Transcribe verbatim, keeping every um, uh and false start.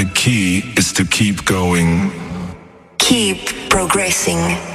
The key is to keep going. Keep progressing.